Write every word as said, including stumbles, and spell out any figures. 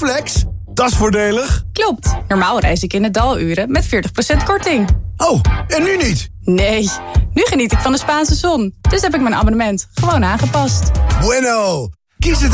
Payflex? Dat is voordelig. Klopt. Normaal reis ik in de daluren met veertig procent korting. Oh, en nu niet? Nee, nu geniet ik van de Spaanse zon. Dus heb ik mijn abonnement gewoon aangepast. Bueno, kies het